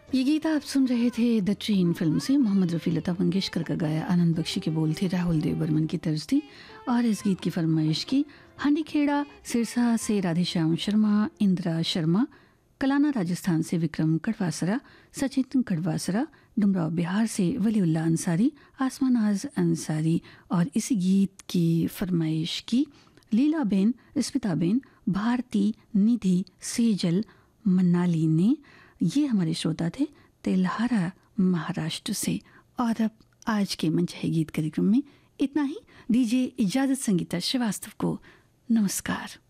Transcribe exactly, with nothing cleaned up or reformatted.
ये गीत आप सुन रहे थे द ट्रेन फिल्म से। मोहम्मद रफ़ी लता मंगेशकर का गाया, आनंद बख्शी के बोल थे, राहुल देव बर्मन की तर्ज थी और इस गीत की फरमाइश की हंडीखेड़ा सिरसा से राधेश्याम शर्मा, इंदिरा शर्मा, कलाना राजस्थान से विक्रम कड़वासरा, सचिन कड़वासरा, डुमराव बिहार से वलीउल्लाह अंसारी, आसमानाज अंसारी और इसी गीत की फरमाइश की लीला बेन, स्मिता बेन, भारती, निधि, सेजल, मनाली ने। ये हमारे श्रोता थे तेल्हारा महाराष्ट्र से। और अब आज के मनचाहे गीत कार्यक्रम में इतना ही। दीजिए इजाज़त संगीता श्रीवास्तव को। नमस्कार।